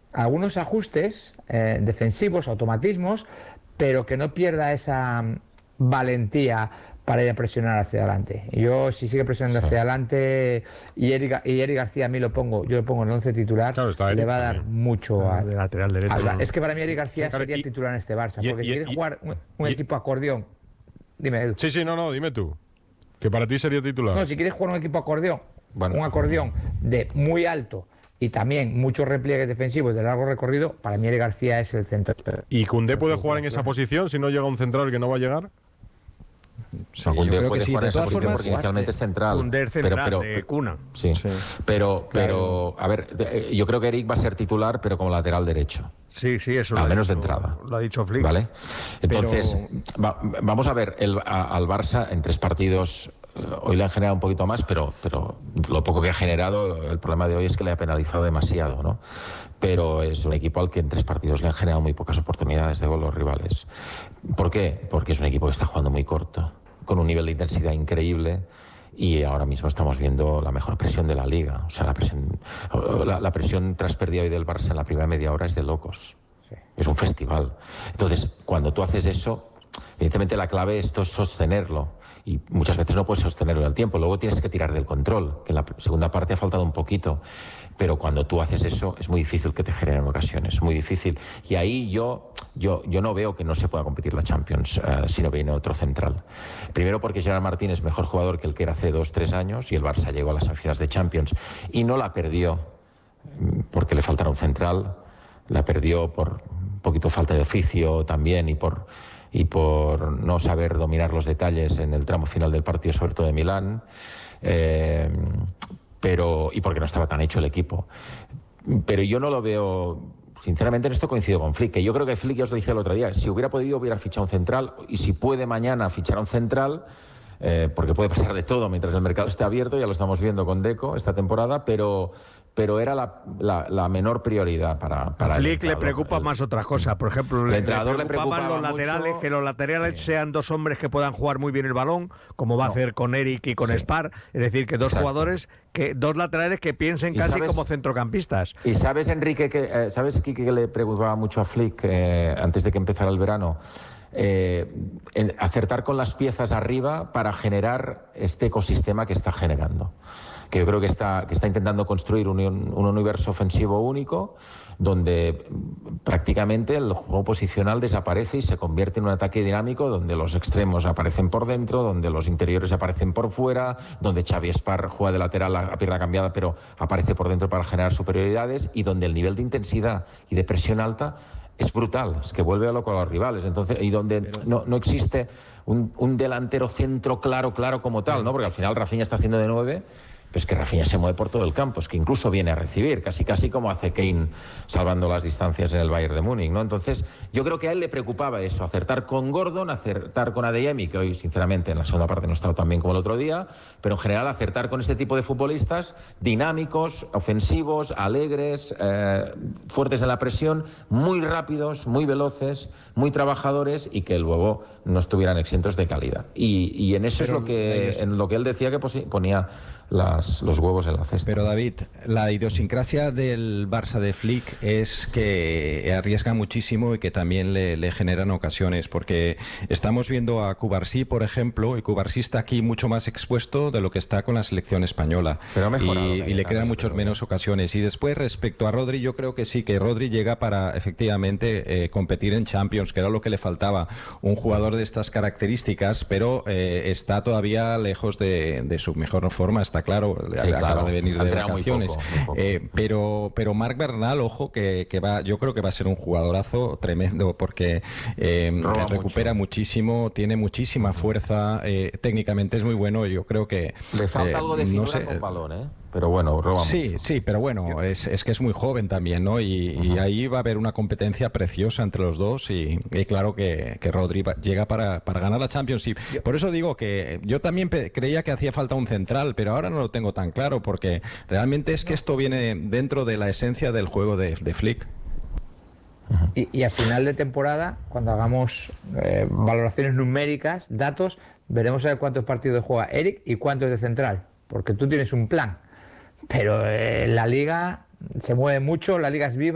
algunos ajustes defensivos, automatismos, pero que no pierda esa valentía para ir a presionar hacia adelante. Yo, si sigue presionando hacia adelante y Eric García a mí yo lo pongo en el 11 titular, Claro, está le Eric va a dar también. mucho De lateral derecho. Es que para mí Eric García Claro, sería titular en este Barça, porque si quiere y- jugar un equipo acordeón, dime, Edu. Sí, no, dime tú. Que para ti sería titular. No, si quieres jugar un equipo acordeón, Bueno. un acordeón de muy alto y también muchos repliegues defensivos de largo recorrido, para mí Eric García es el centro. ¿Y Koundé puede jugar en esa posición si no llega un central que no va a llegar? Sí, Koundé yo creo puede que sí. jugar De en esa todas posición formas, porque inicialmente es central. Koundé es central, pero, de cuna. Sí, Sí. pero a ver, yo creo que Eric va a ser titular, pero como lateral derecho. Sí, eso lo Al ha menos de dicho- entrada. Lo ha dicho Flick. ¿Vale? Entonces, vamos a ver al Barça en 3 partidos. Hoy le han generado un poquito más, pero lo poco que ha generado, el problema de hoy es que le ha penalizado demasiado, ¿no? Pero es un equipo al que en 3 partidos le han generado muy pocas oportunidades de gol los rivales. ¿Por qué? Porque es un equipo que está jugando muy corto, con un nivel de intensidad increíble. Y ahora mismo estamos viendo la mejor presión de la liga. O sea, la presión tras pérdida hoy del Barça en la primera media hora es de locos. Sí. Es un festival. Entonces, cuando tú haces eso, evidentemente la clave esto es sostenerlo. Y muchas veces no puedes sostenerlo en el tiempo. Luego tienes que tirar del control, que en la segunda parte ha faltado un poquito. Pero cuando tú haces eso, es muy difícil que te generen ocasiones. Muy difícil. Y ahí yo no veo que no se pueda competir la Champions si no viene otro central. Primero porque Gerard Martín es mejor jugador que el que era hace 2-3 años y el Barça llegó a las semifinales de Champions y no la perdió porque le faltara un central. La perdió por un poquito falta de oficio también y por no saber dominar los detalles en el tramo final del partido, sobre todo de Milán, y porque no estaba tan hecho el equipo. Pero yo no lo veo, sinceramente en esto coincido con Flick, que yo creo que Flick, ya os lo dije el otro día, si hubiera podido hubiera fichado un central, y si puede mañana fichar a un central, porque puede pasar de todo mientras el mercado esté abierto, ya lo estamos viendo con Deco esta temporada, pero era la menor prioridad para A el Flick le entrenador. preocupa más otras cosas. Por ejemplo, el entrenador le preocupaban preocupaba los laterales, mucho. que los laterales sean 2 hombres que puedan jugar muy bien el balón, como va a hacer con Eric y con Sí. Spar. Es decir, que 2 Exacto. jugadores, dos laterales que piensen ¿Y casi sabes? como centrocampistas. Y sabes, Enrique, sabes, Quique, que le preocupaba mucho a Flick antes de que empezara el verano, acertar con las piezas arriba para generar este ecosistema que está generando. Que yo creo que está intentando construir un universo ofensivo único, donde prácticamente el juego posicional desaparece y se convierte en un ataque dinámico, donde los extremos aparecen por dentro, donde los interiores aparecen por fuera, donde Xavi Espar juega de lateral a pierna cambiada, pero aparece por dentro para generar superioridades, y donde el nivel de intensidad y de presión alta es brutal, es que vuelve a loco a los rivales. Entonces, y donde no existe un delantero centro claro como tal, ¿no? Porque al final Rafinha está haciendo de 9, pues que Rafinha se mueve por todo el campo, es que incluso viene a recibir, casi como hace Kane salvando las distancias en el Bayern de Múnich, ¿no? Entonces, yo creo que a él le preocupaba eso, acertar con Gordon, acertar con Adeyemi, que hoy, sinceramente, en la segunda parte no ha estado tan bien como el otro día, pero en general acertar con este tipo de futbolistas dinámicos, ofensivos, alegres, fuertes en la presión, muy rápidos, muy veloces, muy trabajadores, y que luego no estuvieran exentos de calidad. Y en eso Pero en lo que él decía que ponía los huevos en la cesta. Pero David, la idiosincrasia del Barça de Flick es que arriesga muchísimo y que también le generan ocasiones, porque estamos viendo a Cubarsí, por ejemplo, y Cubarsí está aquí mucho más expuesto de lo que está con la selección española. Pero ha mejorado y también, le crean muchas menos ocasiones. Y después, respecto a Rodri, yo creo que sí, que Rodri llega para efectivamente competir en Champions, que era lo que le faltaba, un jugador de estas características, pero está todavía lejos de su mejor forma, está claro, Sí, acaba claro. de venir Ha de entrenado muy vacaciones. poco, muy poco. Pero Marc Bernal, ojo, que va, yo creo que va a ser un jugadorazo tremendo, porque recupera muchísimo, tiene muchísima fuerza, técnicamente es muy bueno. Yo creo que Le falta algo de finura no sé, con balón, ¿eh? Pero bueno, roba sí, mucho. sí, pero bueno, es que es muy joven también, ¿no? Y ahí va a haber una competencia preciosa entre los dos, y claro que Rodri llega para ganar la Champions. Y por eso digo que yo también creía que hacía falta un central, pero ahora no lo tengo tan claro, porque realmente es que esto viene dentro de la esencia del juego de Flick. Y a final de temporada, cuando hagamos valoraciones numéricas, datos, veremos a ver cuántos partidos juega Eric y cuántos de central, porque tú tienes un plan, pero la liga se mueve mucho, la liga es viva.